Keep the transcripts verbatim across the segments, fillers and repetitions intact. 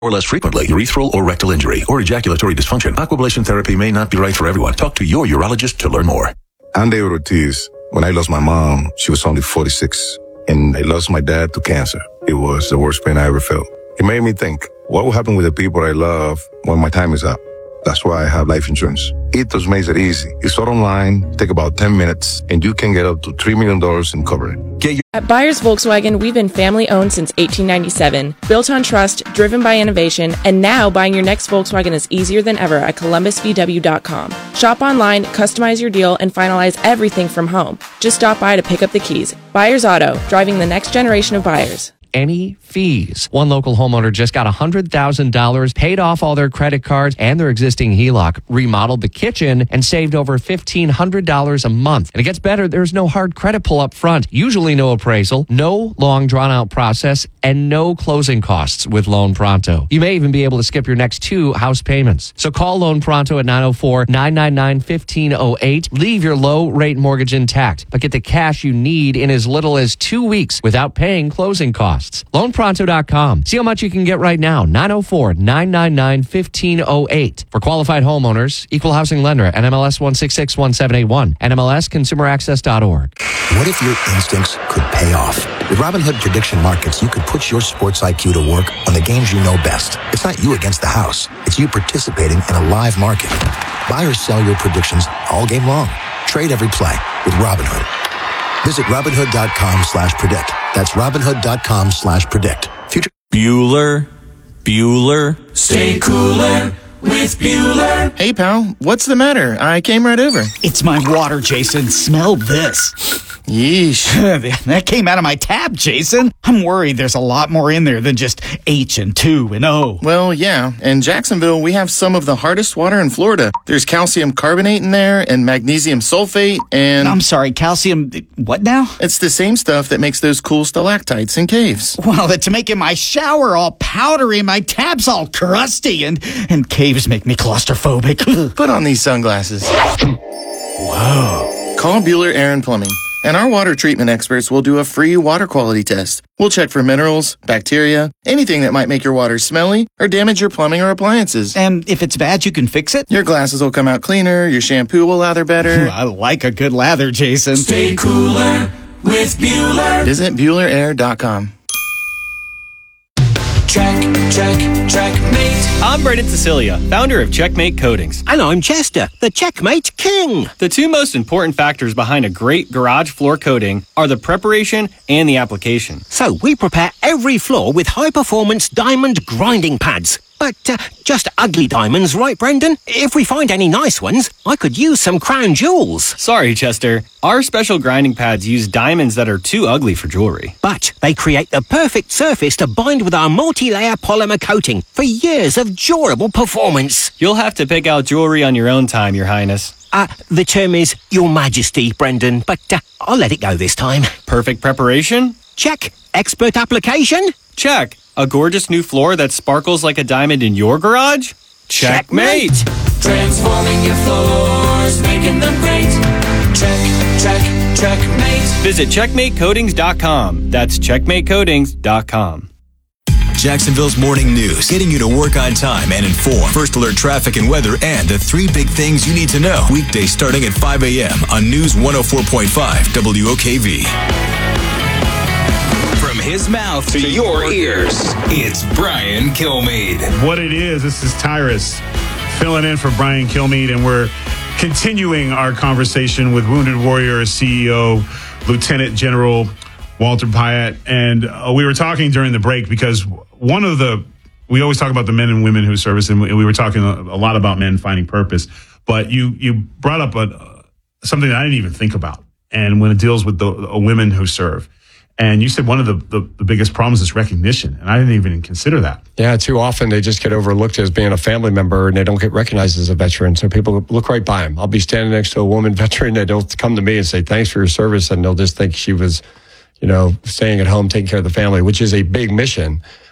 or less frequently, urethral or rectal injury, or ejaculatory dysfunction, aquablation therapy may not be right for everyone. Talk to your urologist to learn more. I'm David Ortiz. When I lost my mom, she was only forty-six, and I lost my dad to cancer. It was the worst pain I ever felt. It made me think, what will happen with the people I love when my time is up? That's why I have life insurance. Ethos makes it easy. You start online, take about ten minutes, and you can get up to three million dollars in coverage. Get your- At Byers Volkswagen, we've been family-owned since eighteen ninety-seven, built on trust, driven by innovation, and now buying your next Volkswagen is easier than ever at columbus v w dot com. Shop online, customize your deal, and finalize everything from home. Just stop by to pick up the keys. Byers Auto, driving the next generation of buyers. Any fees. One local homeowner just got one hundred thousand dollars, paid off all their credit cards and their existing H E L O C, remodeled the kitchen, and saved over fifteen hundred dollars a month. And it gets better. There's no hard credit pull up front, usually no appraisal, no long drawn-out process, and no closing costs with Loan Pronto. You may even be able to skip your next two house payments. So call Loan Pronto at nine oh four, nine nine nine, one five oh eight. Leave your low-rate mortgage intact, but get the cash you need in as little as two weeks without paying closing costs. loan pronto dot com. See how much you can get right now. nine oh four, nine nine nine, one five oh eight. For qualified homeowners, equal housing lender, N M L S one six six one seven eight one, N M L S consumer access dot org. What if your instincts could pay off? With Robinhood Prediction Markets, you could put your sports I Q to work on the games you know best. It's not you against the house. It's you participating in a live market. Buy or sell your predictions all game long. Trade every play with Robinhood. Visit Robinhood.com slash predict. That's Robinhood.com slash predict. Future Bueller, Bueller, stay cooler with Bueller. Hey, pal, what's the matter? I came right over. It's my water, Jason. Smell this. Yeesh. That came out of my tap, Jason. I'm worried there's a lot more in there than just H and two and O. Well, yeah. In Jacksonville, we have some of the hardest water in Florida. There's calcium carbonate in there and magnesium sulfate and... I'm sorry, calcium... What now? It's the same stuff that makes those cool stalactites in caves. Well, to make in my shower all powdery, my tap's all crusty, and, and caves make me claustrophobic. Put on these sunglasses. Whoa. Call Bueller Air and Plumbing, and our water treatment experts will do a free water quality test. We'll check for minerals, bacteria, anything that might make your water smelly or damage your plumbing or appliances. And if it's bad, you can fix it? Your glasses will come out cleaner, your shampoo will lather better. I like a good lather, Jason. Stay cooler with Bueller. Visit Bueller Air dot com. Check, check, checkmate. I'm Brendan Cecilia, founder of Checkmate Coatings. And I'm Chester, the Checkmate King. The two most important factors behind a great garage floor coating are the preparation and the application. So we prepare every floor with high-performance diamond grinding pads. But uh, just ugly diamonds, right, Brendan? If we find any nice ones, I could use some crown jewels. Sorry, Chester. Our special grinding pads use diamonds that are too ugly for jewelry. But they create the perfect surface to bind with our multi-layer polymer coating for years of durable performance. You'll have to pick out jewelry on your own time, Your Highness. Uh, the term is Your Majesty, Brendan, but uh, I'll let it go this time. Perfect preparation? Check. Expert application? Check. A gorgeous new floor that sparkles like a diamond in your garage? Checkmate! Transforming your floors, making them great. Check, check, checkmate. Visit checkmate coatings dot com. That's checkmate coatings dot com. Jacksonville's morning news, getting you to work on time and informed. First alert traffic and weather and the three big things you need to know. Weekdays starting at five a.m. on News one oh four point five W O K V. From his mouth to your ears, it's Brian Kilmeade. What it is, this is Tyrus filling in for Brian Kilmeade, and we're continuing our conversation with Wounded Warrior C E O, Lieutenant General Walter Pyatt. And uh, we were talking during the break because one of the, we always talk about the men and women who service, and we, we were talking a, a lot about men finding purpose. But you you brought up a, something that I didn't even think about, and when it deals with the, the women who serve. And you said one of the, the, the biggest problems is recognition, and I didn't even consider that. Yeah, too often they just get overlooked as being a family member, and they don't get recognized as a veteran. So people look right by them. I'll be standing next to a woman veteran, they don't come to me and say, thanks for your service, and they'll just think she was, you know, staying at home, taking care of the family, which is a big mission.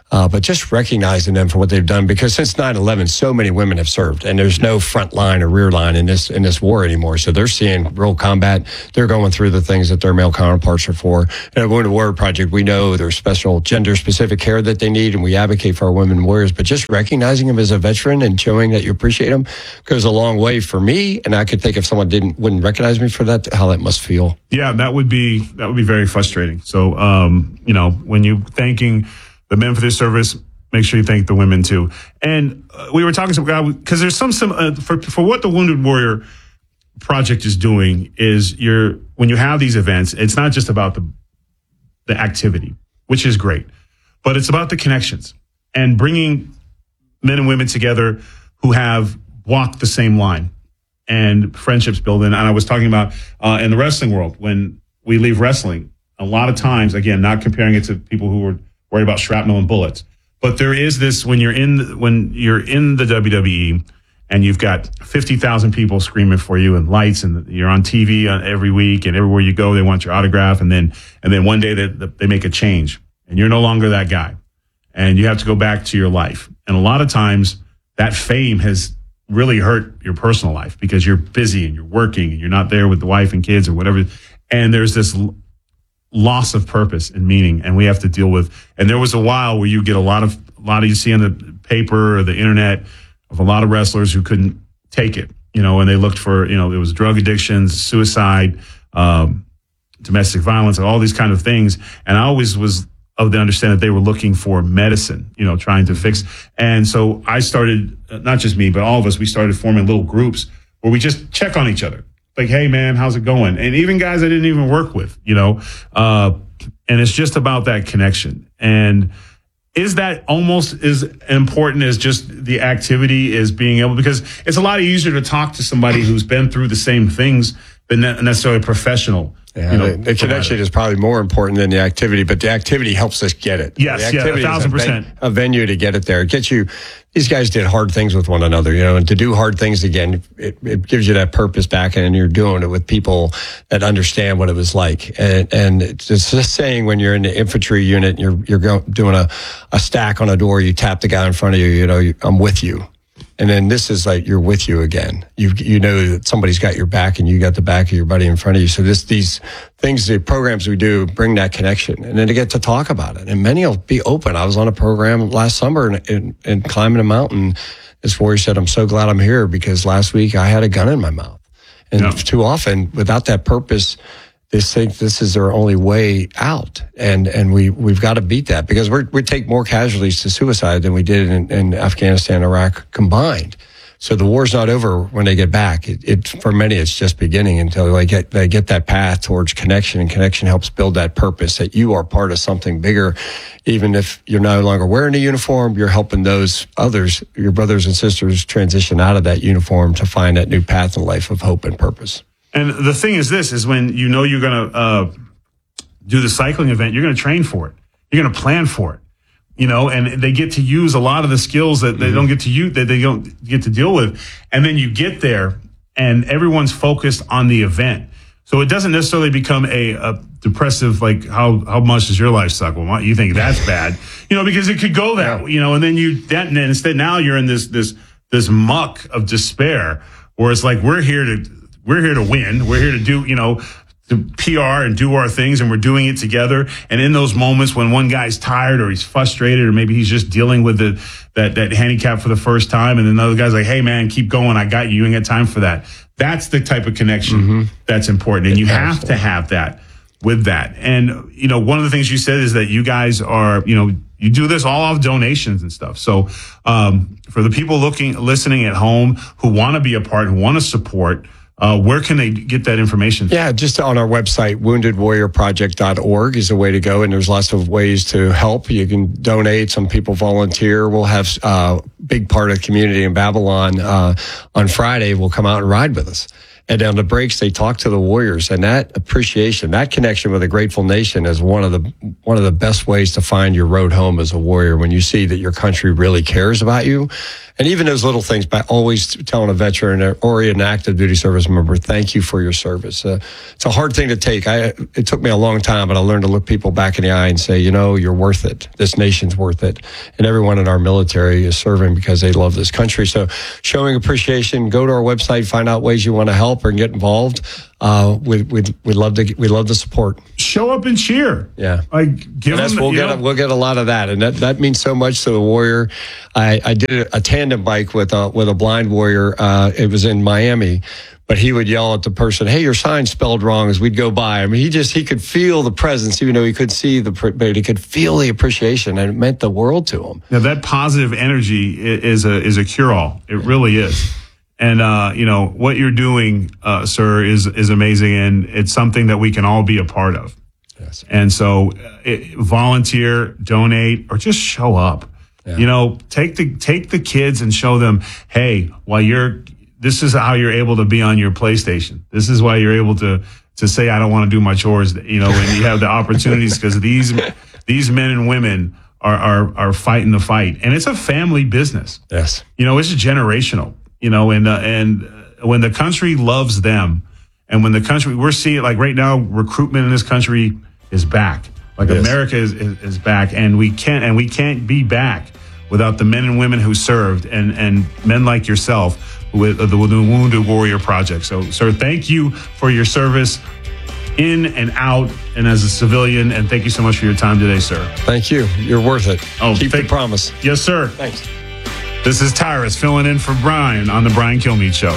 Uh, but just recognizing them for what they've done, because since nine eleven, so many women have served, and there's no front line or rear line in this in this war anymore. So they're seeing real combat. They're going through the things that their male counterparts are for. And at Wounded Warrior Project, we know there's special gender-specific care that they need, and we advocate for our women warriors. But just recognizing them as a veteran and showing that you appreciate them goes a long way for me. And I could think if someone didn't wouldn't recognize me for that, how that must feel. Yeah, that would be that would be very frustrating. So, um, you know, when you thanking the men for their service, make sure you thank the women too. And uh, we were talking to God because there's some, some uh, for for what the Wounded Warrior Project is doing is you're when you have these events, it's not just about the the activity, which is great, but it's about the connections and bringing men and women together who have walked the same line and friendships building. And I was talking about uh, in the wrestling world, when we leave wrestling, a lot of times, again, not comparing it to people who were worried about shrapnel and bullets, but there is this when you're in when you're in the W W E and you've got fifty thousand people screaming for you and lights, and you're on T V every week, and everywhere you go they want your autograph, and then and then one day they they make a change and you're no longer that guy, and you have to go back to your life. And a lot of times that fame has really hurt your personal life because you're busy and you're working and you're not there with the wife and kids or whatever, and there's this loss of purpose and meaning, and we have to deal with. And there was a while where you get a lot of a lot of you see on the paper or the internet of a lot of wrestlers who couldn't take it, you know, and they looked for, you know, it was drug addictions, suicide, um, domestic violence, all these kind of things. And I always was of the understanding that they were looking for medicine, you know, trying to fix. And so I started, not just me, but all of us, we started forming little groups where we just check on each other. Like, hey, man, how's it going? And even guys I didn't even work with, you know, uh, and it's just about that connection. And is that almost as important as just the activity is being able, because it's a lot easier to talk to somebody who's been through the same things than necessarily a professional. Yeah, you know, the, the connection is probably more important than the activity, but the activity helps us get it. Yes, the activity yeah, a thousand is a percent. Ven- a venue to get it there. It gets you, these guys did hard things with one another, you know, and to do hard things again, it, it gives you that purpose back, and you're doing it with people that understand what it was like. And, and it's just saying when you're in the infantry unit, and you're, you're go, doing a, a stack on a door, you tap the guy in front of you, you know, you, I'm with you. And then this is like, you're with you again. You you know that somebody's got your back and you got the back of your buddy in front of you. So this, these things, the programs we do bring that connection, and then to get to talk about it. And many will be open. I was on a program last summer and, and, and climbing a mountain. This warrior said, I'm so glad I'm here because last week I had a gun in my mouth. And yeah. too often without that purpose, they think this is their only way out. And, and we, we've got to beat that because we're, we take more casualties to suicide than we did in, in Afghanistan and Iraq combined. So the war's not over when they get back. It, it for many, it's just beginning until they get, they get that path towards connection, and connection helps build that purpose that you are part of something bigger. Even if you're no longer wearing a uniform, you're helping those others, your brothers and sisters, transition out of that uniform to find that new path in life of hope and purpose. And the thing is this, is when you know you're going to uh, do the cycling event, you're going to train for it. You're going to plan for it, you know, and they get to use a lot of the skills that they mm-hmm. don't get to use, that they don't get to deal with. And then you get there and everyone's focused on the event. So it doesn't necessarily become a, a depressive, like, how, how much does your life suck? Well, you think that's bad, you know, because it could go that, yeah. you know, and then you, that, and instead now you're in this, this, this muck of despair where it's like, we're here to, We're here to win. We're here to do, you know, to P R and do our things, and we're doing it together. And in those moments when one guy's tired or he's frustrated or maybe he's just dealing with the, that, that handicap for the first time, and another guy's like, hey, man, keep going. I got you. You ain't got time for that. That's the type of connection mm-hmm. that's important. And you have to have that with that. And, you know, one of the things you said is that you guys are, you know, you do this all off donations and stuff. So um, for the people looking, listening at home who want to be a part, who want to support, Uh, where can they get that information? Yeah, just on our website, wounded warrior project dot org is a way to go. And there's lots of ways to help. You can donate. Some people volunteer. We'll have a uh, big part of the community in Babylon uh, on Friday will come out and ride with us. And on the breaks, they talk to the Warriors, and that appreciation, that connection with a grateful nation is one of the one of the best ways to find your road home as a Warrior. When you see that your country really cares about you, and even those little things, by always telling a veteran or an active duty service member, thank you for your service. Uh, it's a hard thing to take. I, it took me a long time, but I learned to look people back in the eye and say, you know, you're worth it. This nation's worth it. And everyone in our military is serving because they love this country. So showing appreciation, go to our website, find out ways you want to help or get involved. Uh, we'd, we'd, we'd love to, we love the support. Show up and cheer. Yeah. Like, give them, we'll get, a, we'll get a lot of that. And that, that means so much to the Warrior. I, I did a, a tandem bike with a, with a blind Warrior. Uh, it was in Miami, but he would yell at the person, hey, your sign's spelled wrong, as we'd go by. I mean, he just, he could feel the presence, even though he couldn't see the, but he could feel the appreciation, and it meant the world to him. Now, that positive energy is a, is a cure-all. It really is. And, uh, you know, what you're doing, uh, sir, is, is amazing. And it's something that we can all be a part of. Yes. And so it, volunteer, donate, or just show up. Yeah. You know, take the, take the kids and show them, hey, while you're, this is how you're able to be on your PlayStation. This is why you're able to, to say, I don't want to do my chores, you know, when you have the opportunities, because these, these men and women are, are, are fighting the fight. And it's a family business. Yes. You know, it's generational. You know, and, uh, and when the country loves them, and when the country, we're seeing, like right now, recruitment in this country is back. Like yes. America is, is, is back, and we can't, and we can't be back without the men and women who served, and, and men like yourself with uh, the, the Wounded Warrior Project. So, sir, thank you for your service in and out and as a civilian, and thank you so much for your time today, sir. Thank you. You're worth it. Oh, keep thank, the promise. Yes, sir. Thanks. This is Tyrus filling in for Brian on the Brian Kilmeade Show.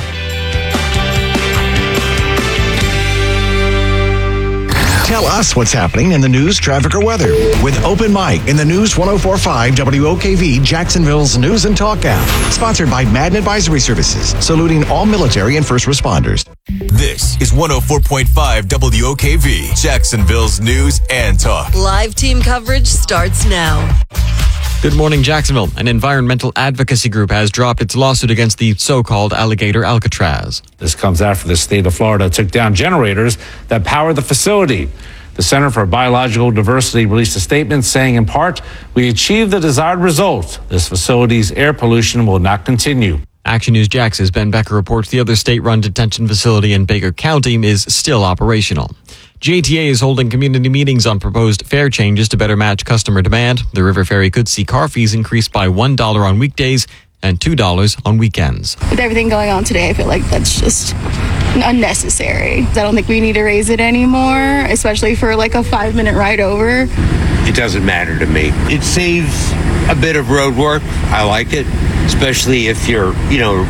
Tell us what's happening in the news, traffic, or weather with Open Mic in the News one oh four point five W O K V, Jacksonville's News and Talk app. Sponsored by Madden Advisory Services, saluting all military and first responders. This is one oh four point five W O K V, Jacksonville's News and Talk. Live team coverage starts now. Good morning, Jacksonville. An environmental advocacy group has dropped its lawsuit against the so-called alligator Alcatraz. This comes after the state of Florida took down generators that power the facility. The Center for Biological Diversity released a statement saying, in part, we achieved the desired result. This facility's air pollution will not continue. Action News Jax's Ben Becker reports the other state-run detention facility in Baker County is still operational. J T A is holding community meetings on proposed fare changes to better match customer demand. The River Ferry could see car fees increase by one dollar on weekdays and two dollars on weekends. With everything going on today, I feel like that's just unnecessary. I don't think we need to raise it anymore, especially for like a five-minute ride over. It doesn't matter to me. It saves a bit of road work. I like it, especially if you're, you know,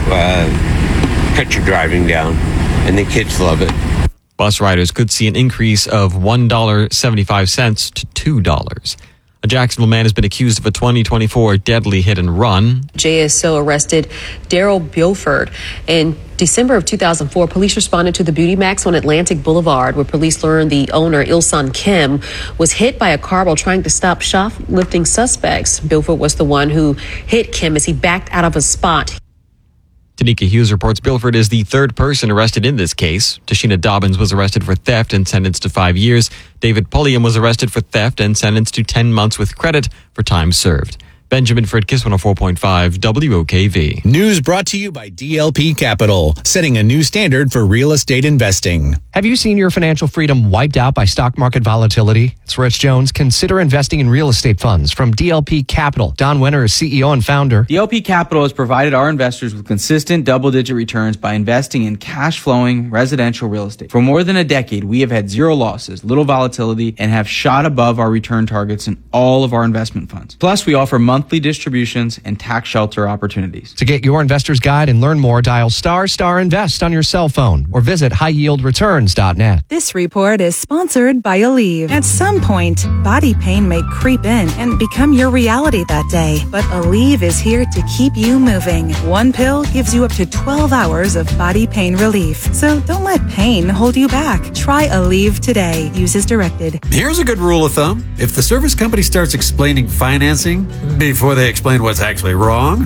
uh, cut your driving down, and the kids love it. Bus riders could see an increase of one dollar and seventy-five cents to two dollars. A Jacksonville man has been accused of a twenty twenty-four deadly hit and run. J S O arrested Daryl Bilford. In December of two thousand four, police responded to the Beauty Max on Atlantic Boulevard, where police learned the owner, Ilson Kim, was hit by a car while trying to stop shoplifting suspects. Bilford was the one who hit Kim as he backed out of a spot. Tanika Hughes reports Bilford is the third person arrested in this case. Tashina Dobbins was arrested for theft and sentenced to five years. David Pulliam was arrested for theft and sentenced to ten months with credit for time served. Benjamin Fridkiss, one oh four point five W O K V. News brought to you by D L P Capital, setting a new standard for real estate investing. Have you seen your financial freedom wiped out by stock market volatility? It's Rich Jones. Consider investing in real estate funds from D L P Capital. Don Wenner is C E O and founder. D L P Capital has provided our investors with consistent double-digit returns by investing in cash-flowing residential real estate. For more than a decade, we have had zero losses, little volatility, and have shot above our return targets in all of our investment funds. Plus, we offer monthly monthly distributions and tax shelter opportunities. To get your investor's guide and learn more, dial star star invest on your cell phone or visit high yield returns dot net. This report is sponsored by Aleve. At some point, body pain may creep in and become your reality that day, but Aleve is here to keep you moving. One pill gives you up to twelve hours of body pain relief. So don't let pain hold you back. Try Aleve today. Use as directed. Here's a good rule of thumb. If the service company starts explaining financing, be before they explain what's actually wrong?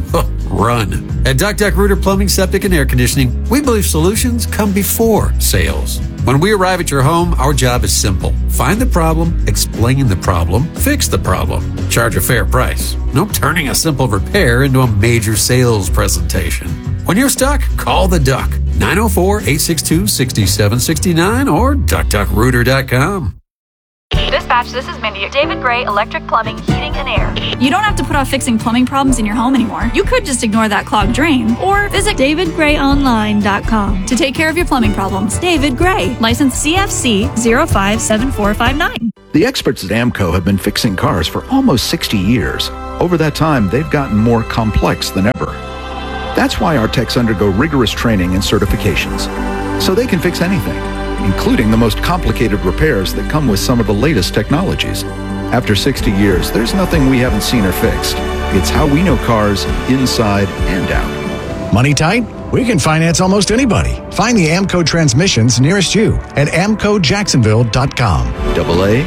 Run. At Duck Duck Rooter Plumbing, Septic, and Air Conditioning, we believe solutions come before sales. When we arrive at your home, our job is simple. Find the problem, explain the problem, fix the problem. Charge a fair price. No turning a simple repair into a major sales presentation. When you're stuck, call the Duck. nine oh four, eight six two, six seven six nine or duck duck rooter dot com. Dispatch, this is Mindy. David Gray, Electric Plumbing, Heating and Air. You don't have to put off fixing plumbing problems in your home anymore. You could just ignore that clogged drain or visit david gray online dot com to take care of your plumbing problems. David Gray, license C F C zero five seven four five nine. The experts at AMCO have been fixing cars for almost sixty years. Over that time, they've gotten more complex than ever. That's why our techs undergo rigorous training and certifications, so they can fix anything, including the most complicated repairs that come with some of the latest technologies. After sixty years, there's nothing we haven't seen or fixed. It's how we know cars inside and out. Money tight? We can finance almost anybody. Find the AMCO transmissions nearest you at amco jacksonville dot com. Double A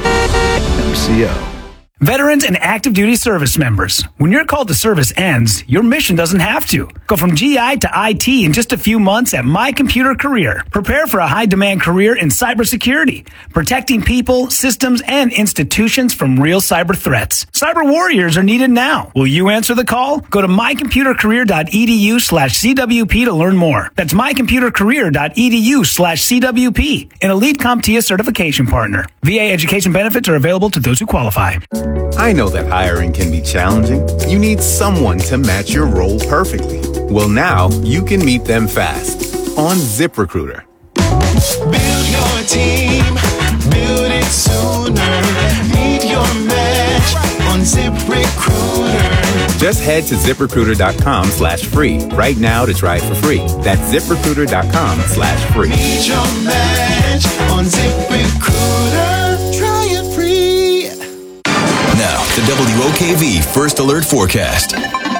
M C O. Veterans and active duty service members, when your call to service ends, your mission doesn't have to. Go from G I to I T in just a few months at My Computer Career. Prepare for a high-demand career in cybersecurity, protecting people, systems, and institutions from real cyber threats. Cyber warriors are needed now. Will you answer the call? Go to my computer career dot e d u slash c w p to learn more. That's my computer career dot e d u slash c w p, an elite CompTIA certification partner. V A education benefits are available to those who qualify. I know that hiring can be challenging. You need someone to match your role perfectly. Well, now you can meet them fast on ZipRecruiter. Build your team, build it sooner. Meet your match on ZipRecruiter. Just head to ziprecruiter dot com slash free right now to try it for free. That's ziprecruiter dot com slash free. Meet your match on ZipRecruiter. Try it free. Now, the W O K V First Alert Forecast.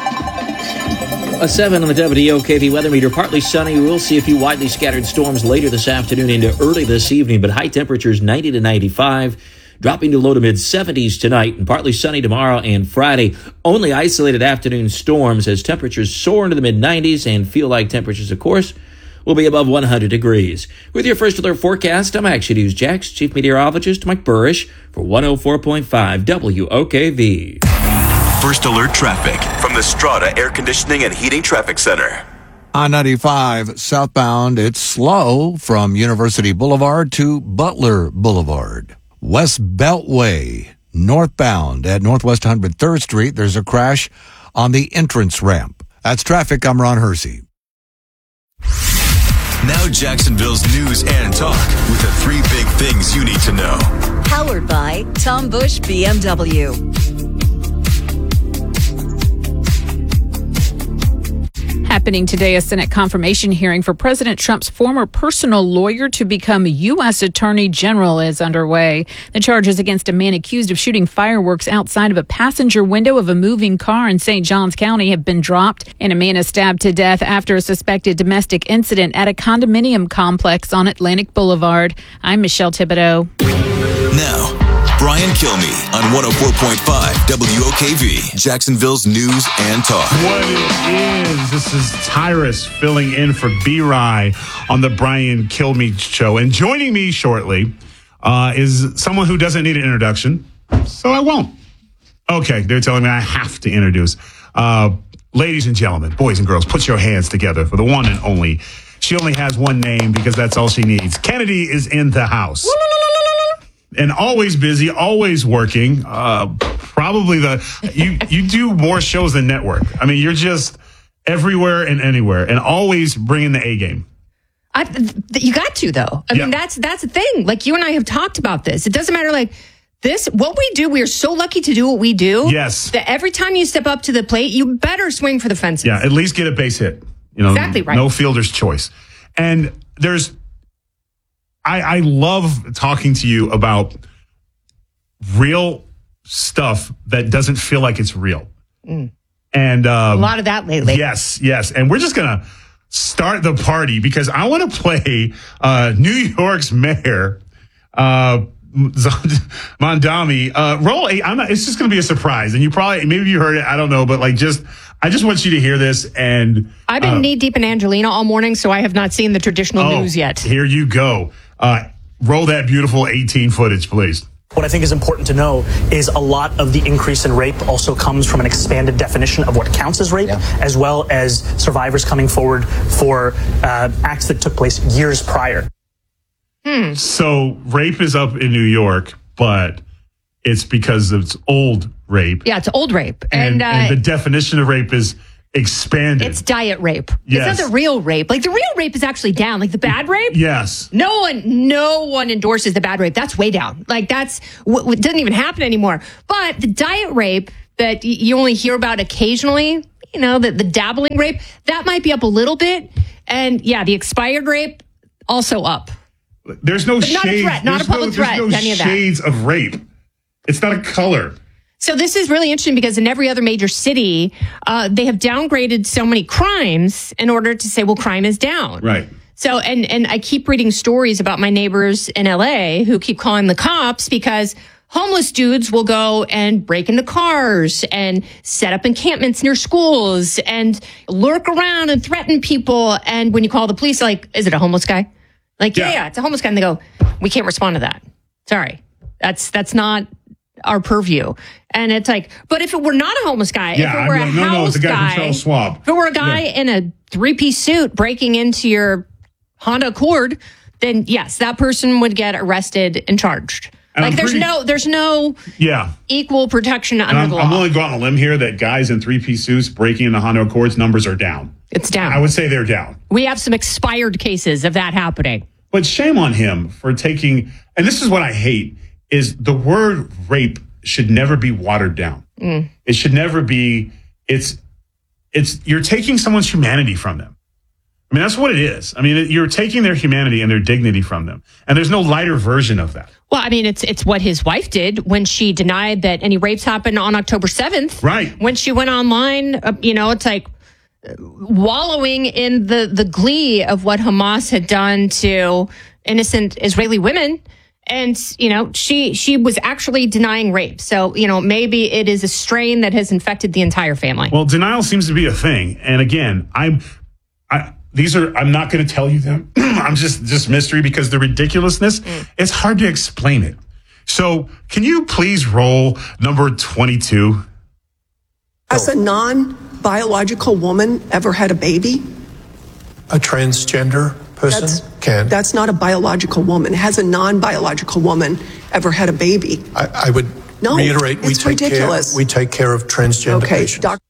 A seven on the W O K V weather meter. Partly sunny. We'll see a few widely scattered storms later this afternoon into early this evening, but high temperatures ninety to ninety-five, dropping to low to mid seventies tonight, and partly sunny tomorrow and Friday. Only isolated afternoon storms as temperatures soar into the mid nineties and feel like temperatures, of course, will be above one hundred degrees. With your First Alert forecast, I'm Action News Jax Chief Meteorologist Mike Burrish for one oh four point five W O K V. First Alert traffic from the Strata Air Conditioning and Heating Traffic Center. I ninety-five southbound, it's slow from University Boulevard to Butler Boulevard. West Beltway, northbound at Northwest one hundred third Street, there's a crash on the entrance ramp. That's traffic. I'm Ron Hersey. Now Jacksonville's news and talk with the three big things you need to know. Powered by Tom Bush B M W. Happening today, a Senate confirmation hearing for President Trump's former personal lawyer to become U S Attorney General is underway. The charges against a man accused of shooting fireworks outside of a passenger window of a moving car in Saint Johns County have been dropped, and a man is stabbed to death after a suspected domestic incident at a condominium complex on Atlantic Boulevard. I'm Michelle Thibodeau. Now, Brian Kilmeade on one oh four point five W O K V, Jacksonville's news and talk. What it is, this is Tyrus filling in for B-Rye on the Brian Kilmeade Show. And joining me shortly uh, is someone who doesn't need an introduction, so I won't. Okay, they're telling me I have to introduce. Uh, ladies and gentlemen, boys and girls, put your hands together for the one and only. She only has one name because that's all she needs. Kennedy is in the house. And always busy, always working. Uh, probably the you you do more shows than network. I mean, you're just everywhere and anywhere, and always bringing the A game. I, th- you got to though. I yeah. mean, that's that's the thing. Like you and I have talked about this. It doesn't matter. Like this, what we do, we are so lucky to do what we do. Yes. That every time you step up to the plate, you better swing for the fences. Yeah, at least get a base hit. You know, exactly right. No fielder's choice. And there's. I, I love talking to you about real stuff that doesn't feel like it's real. Mm. And um, a lot of that lately. Yes, yes. And we're just going to start the party because I want to play uh, New York's mayor, uh, Mondami. Uh, roll eight. I'm not, it's just going to be a surprise. And you probably, maybe you heard it. I don't know. But like, just, I just want you to hear this. And I've been uh, knee deep in Angelina all morning, so I have not seen the traditional oh, news yet. Here you go. Uh, roll that beautiful eighteen footage, please. What I think is important to know is a lot of the increase in rape also comes from an expanded definition of what counts as rape, yeah. as well as survivors coming forward for uh, acts that took place years prior. Hmm. So rape is up in New York, but it's because it's old rape. Yeah, it's old rape. And, and, uh, and the definition of rape is expanded. It's diet rape. Yes. It's not the real rape. Like the real rape is actually down. Like the bad rape. Yes. No one, no one endorses the bad rape. That's way down. Like that's what, what doesn't even happen anymore. But the diet rape that y- you only hear about occasionally, you know, the, the dabbling rape, that might be up a little bit. And yeah, the expired rape also up. There's no but shades. Not a threat. Not a public no, threat. There's no any of that. shades of rape. It's not a color. So this is really interesting because in every other major city, uh, they have downgraded so many crimes in order to say, well, crime is down. Right. So, and, and I keep reading stories about my neighbors in L A who keep calling the cops because homeless dudes will go and break into cars and set up encampments near schools and lurk around and threaten people. And when you call the police, like, is it a homeless guy? Like, yeah, yeah, yeah it's a homeless guy. And they go, we can't respond to that. Sorry. That's, that's not our purview. And it's like, but if it were not a homeless guy, yeah, if it were I mean, a no, house no, it's a guy, guy, from Charles Schwab. If it were a guy yeah. in a three-piece suit breaking into your Honda Accord, then yes, that person would get arrested and charged. And like I'm there's pretty, no, there's no yeah. equal protection and under I'm, the law. I'm willing to go out on a limb here that guys in three-piece suits breaking into Honda Accords numbers are down. It's down. I would say they're down. We have some expired cases of that happening. But shame on him for taking, and this is what I hate, is the word rape should never be watered down. Mm. It should never be, it's, it's, you're taking someone's humanity from them. I mean, that's what it is. I mean, you're taking their humanity and their dignity from them. And there's no lighter version of that. Well, I mean, it's it's what his wife did when she denied that any rapes happened on October seventh. Right. When she went online, uh, you know, it's like wallowing in the, the glee of what Hamas had done to innocent Israeli women. And, you know, she she was actually denying rape. So, you know, maybe it is a strain that has infected the entire family. Well, denial seems to be a thing. And again, I'm, I, these are, I'm not going to tell you them. I'm just, just mystery because the ridiculousness, mm. it's hard to explain it. So can you please roll number twenty-two? Has a non-biological woman ever had a baby? A transgender person that's, can. That's not a biological woman. Has a non-biological woman ever had a baby? I, I would no, reiterate, we it's take ridiculous. care, we take care of transgender okay, patients. Doc-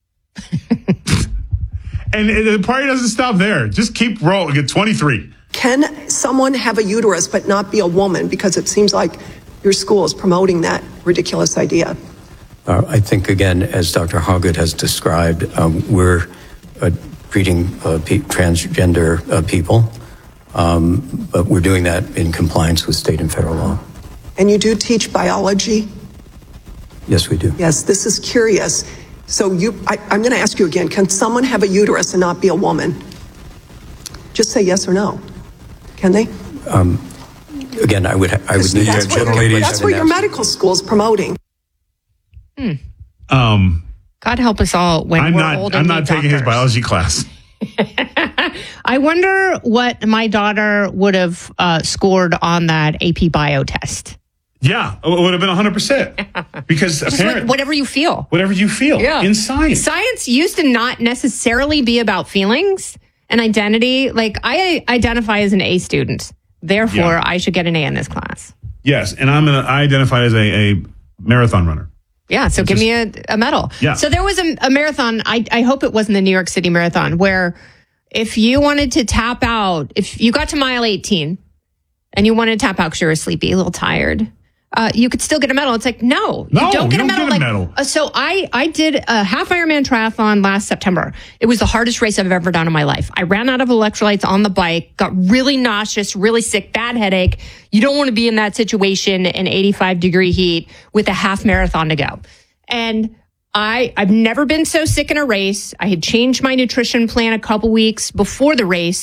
And the party doesn't stop there. Just keep rolling. Get twenty-three. Can someone have a uterus but not be a woman? Because it seems like your school is promoting that ridiculous idea. Uh, I think, again, as Doctor Hoggett has described, um, we're uh, treating uh, pe- transgender uh, people, um, but we're doing that in compliance with state and federal law. And you do teach biology? Yes, we do. Yes, this is curious. So you, I, I'm going to ask you again, can someone have a uterus and not be a woman? Just say yes or no. Can they? Um, again, I would, ha- I would need that's to what, ladies. That's what your medical school is promoting. Hmm. Um, God help us all when I'm we're not, old I'm and not need taking doctors. his biology class. I wonder what my daughter would have uh, scored on that A P Bio test. Yeah, it would have been one hundred percent. Because Just apparently, what, whatever you feel. whatever you feel Yeah. in science. Science used to not necessarily be about feelings and identity. Like, I identify as an A student. Therefore, Yeah. I should get an A in this class. Yes, and I'm gonna, I identify as a, a marathon runner. Yeah, so It's give just- me a, a medal. Yeah. So there was a, a marathon, I, I hope it wasn't the New York City Marathon, where if you wanted to tap out, if you got to mile eighteen and you wanted to tap out because you were sleepy, a little tired, uh, you could still get a medal. It's like, no, No, you don't you get a don't medal. get a like, medal. uh, so I, I did a half Ironman triathlon last September. It was the hardest race I've ever done in my life. I ran out of electrolytes on the bike, got really nauseous, really sick, bad headache. You don't want to be in that situation in eighty-five degree heat with a half marathon to go. And I, I've never been so sick in a race. I had changed my nutrition plan a couple weeks before the race.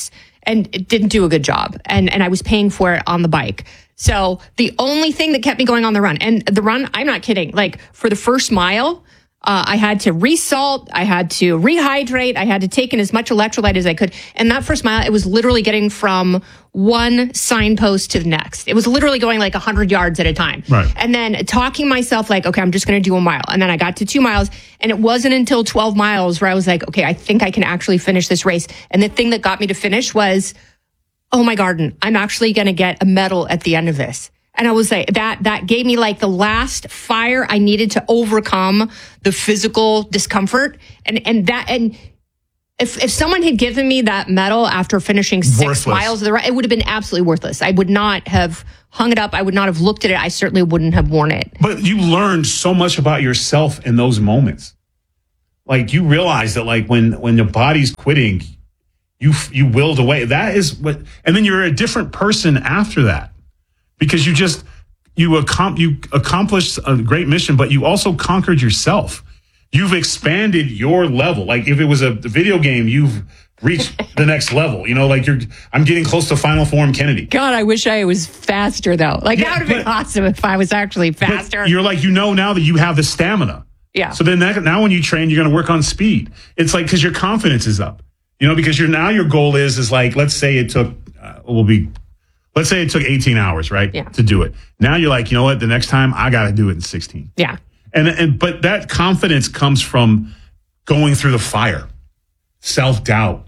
and it didn't do a good job. And, and I was paying for it on the bike. So the only thing that kept me going on the run, and the run, I'm not kidding, like for the first mile, uh, I had to resalt, I had to rehydrate, I had to take in as much electrolyte as I could. And that first mile, it was literally getting from one signpost to the next. It was literally going like one hundred yards at a time. Right. And then talking myself like, okay, I'm just going to do a mile. And then I got to two miles. And it wasn't until twelve miles where I was like, okay, I think I can actually finish this race. And the thing that got me to finish was, oh my garden, I'm actually going to get a medal at the end of this. And I was like, that, that gave me like the last fire I needed to overcome the physical discomfort. And, and that, and if, if someone had given me that medal after finishing six Worthless. miles of the run, it would have been absolutely worthless. I would not have hung it up. I would not have looked at it. I certainly wouldn't have worn it. But you learned so much about yourself in those moments. Like you realize that like when, when your body's quitting, you, you willed away. That is what, and then you're a different person after that. Because you just, you, accom- you accomplished a great mission, but you also conquered yourself. You've expanded your level. Like if it was a video game, you've reached the next level. You know, like you're, I'm getting close to Final Form Kennedy. God, I wish I was faster though. Like Yeah, that would have been awesome if I was actually faster. But you're like, you know now that you have the stamina. Yeah. So then that, now when you train, you're going to work on speed. It's like, because your confidence is up. You know, because you're now your goal is, is like, let's say it took, uh, will be, let's say it took eighteen hours, right? Yeah. To do it. Now you're like, you know what? The next time I got to do it in sixteen. Yeah. And, and, but that confidence comes from going through the fire, self-doubt,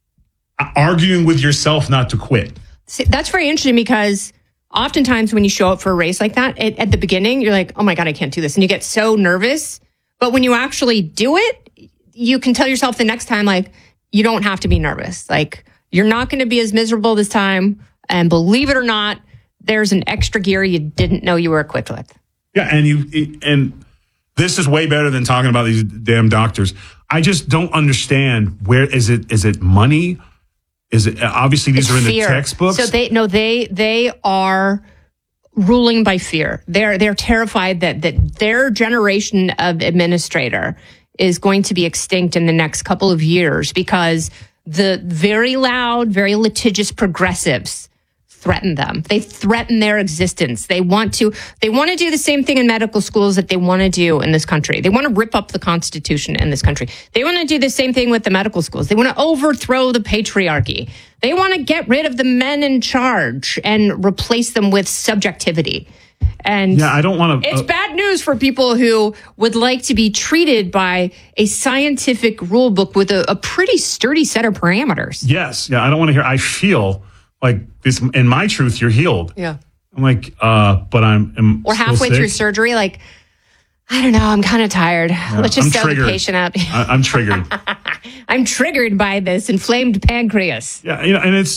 arguing with yourself not to quit. See, that's very interesting because oftentimes when you show up for a race like that, it, at the beginning, you're like, oh my God, I can't do this. And you get so nervous. But when you actually do it, you can tell yourself the next time, like, you don't have to be nervous. Like, you're not going to be as miserable this time. And believe it or not, there's an extra gear you didn't know you were equipped with. Yeah, and you and this is way better than talking about these damn doctors. I just don't understand where is it? Is it money? Is it obviously these It's are in fear. the textbooks? So they no, they they are ruling by fear. They're they're terrified that that their generation of administrator is going to be extinct in the next couple of years because the very loud, very litigious progressives threaten them. They threaten their existence. They want to, they want to do the same thing in medical schools that they want to do in this country. They want to rip up the Constitution in this country. They want to do the same thing with the medical schools. They want to overthrow the patriarchy. They want to get rid of the men in charge and replace them with subjectivity. And yeah, I don't want to. It's uh, bad news for people who would like to be treated by a scientific rule book with a, a pretty sturdy set of parameters. Yes, yeah, I don't want to hear. I feel like this in my truth. You're healed. Yeah. I'm like, uh, but I'm. I'm Or still halfway sick. through surgery, like, I don't know, I'm kind of tired. Yeah, Let's just I'm sew triggered. the patient up. I, I'm triggered. I'm triggered by this inflamed pancreas. Yeah, you know, and it's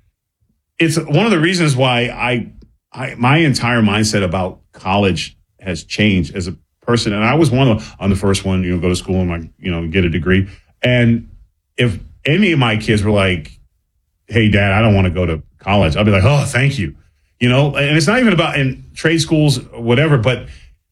it's one of the reasons why I, I my entire mindset about college has changed as a person. And I was one of the, on the first one, you know, go to school and like, you know, get a degree. And if any of my kids were like, "Hey, Dad, I don't want to go to college," I'll be like, "Oh, thank you." You know, and it's not even about in trade schools, or whatever, but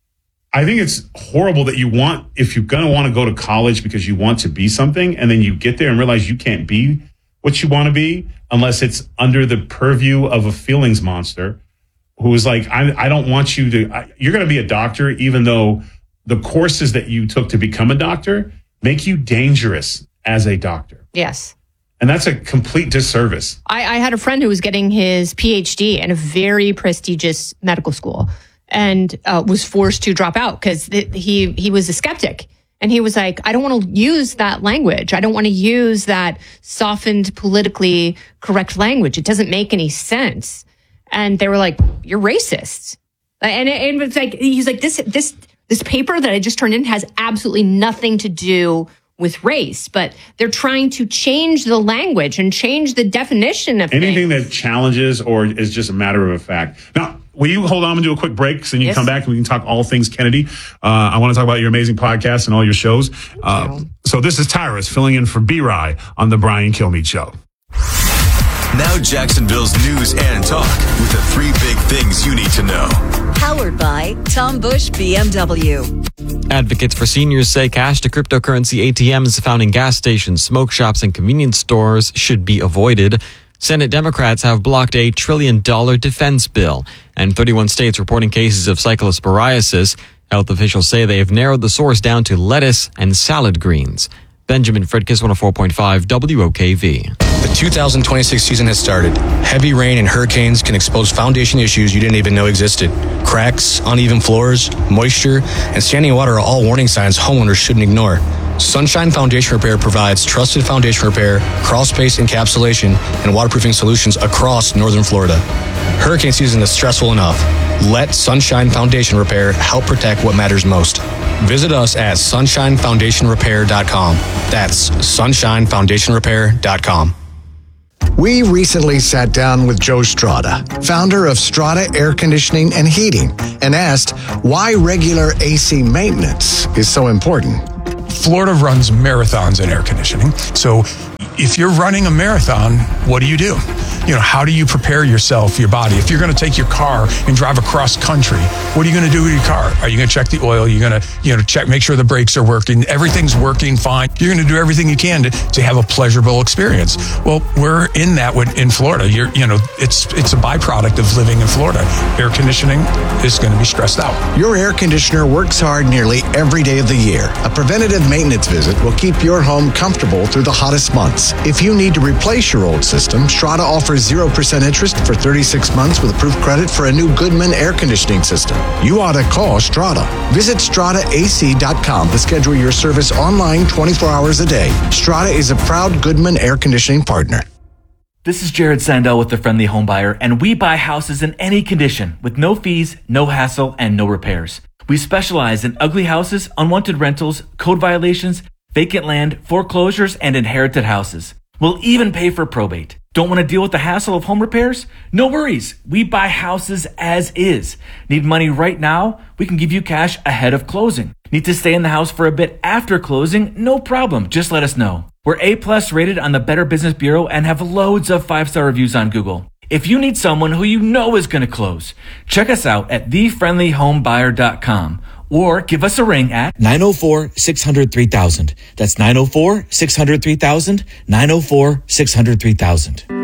I think it's horrible that you want, if you're going to want to go to college because you want to be something, and then you get there and realize you can't be what you want to be unless it's under the purview of a feelings monster who is like, I, I don't want you to, I, you're going to be a doctor, even though the courses that you took to become a doctor make you dangerous as a doctor. Yes. And that's a complete disservice. I, I had a friend who was getting his P H D in a very prestigious medical school and uh, was forced to drop out because th- he he was a skeptic. And he was like, I don't want to use that language. I don't want to use that softened, politically correct language. It doesn't make any sense. And they were like, you're racist. And it, and it's like, he's like, this this this paper that I just turned in has absolutely nothing to do with race, but they're trying to change the language and change the definition of anything things. that challenges or is just a matter of a fact. Now, will you hold on and do a quick break so then you Yes. come back and we can talk all things Kennedy? Uh, I want to talk about your amazing podcast and all your shows. Uh, so this is Tyrus filling in for B-Rye on the Brian Kilmeade Show. Now Jacksonville's news and talk with the three big things you need to know. Powered by Tom Bush B M W. Advocates for seniors say cash to cryptocurrency A T Ms found in gas stations, smoke shops, and convenience stores should be avoided. Senate Democrats have blocked a trillion dollar defense bill, and thirty-one states reporting cases of cyclosporiasis. Health officials say they have narrowed the source down to lettuce and salad greens. Benjamin Fridkiss, one oh four point five W O K V. The two thousand twenty-six season has started. Heavy rain and hurricanes can expose foundation issues you didn't even know existed. Cracks, uneven floors, moisture, and standing water are all warning signs homeowners shouldn't ignore. Sunshine Foundation Repair provides trusted foundation repair, crawl space encapsulation, and waterproofing solutions across northern Florida. Hurricane season is stressful enough. Let Sunshine Foundation Repair help protect what matters most. Visit us at sunshine foundation repair dot com. That's sunshine foundation repair dot com. We recently sat down with Joe Strada, founder of Strada Air Conditioning and Heating, and asked why regular A C maintenance is so important. Florida runs marathons in air conditioning. So if you're running a marathon, what do you do? You know, how do you prepare yourself, your body? If you're going to take your car and drive across country, what are you going to do with your car? Are you going to check the oil? You're going to, you know, check, make sure the brakes are working. Everything's working fine. You're going to do everything you can to, to have a pleasurable experience. Well, we're in that with, in Florida. You're, you know, it's it's a byproduct of living in Florida. Air conditioning is going to be stressed out. Your air conditioner works hard nearly every day of the year. A preventative maintenance visit will keep your home comfortable through the hottest months. If you need to replace your old system, Strada offers zero percent interest for thirty-six months with approved credit for a new Goodman air conditioning system. You ought to call Strada. Visit strada a c dot com to schedule your service online twenty-four hours a day. Strada is a proud Goodman air conditioning partner. This is Jared Sandell with The Friendly Home Buyer, and we buy houses in any condition with no fees, no hassle, and no repairs. We specialize in ugly houses, unwanted rentals, code violations, vacant land, foreclosures, and inherited houses. We'll even pay for probate. Don't want to deal with the hassle of home repairs? No worries. We buy houses as is. Need money right now? We can give you cash ahead of closing. Need to stay in the house for a bit after closing? No problem. Just let us know. We're A-plus rated on the Better Business Bureau and have loads of five-star reviews on Google. If you need someone who you know is going to close, check us out at the friendly home buyer dot com or give us a ring at nine oh four, six hundred, three thousand. That's nine oh four, six hundred, three thousand, nine oh four, six hundred, three thousand.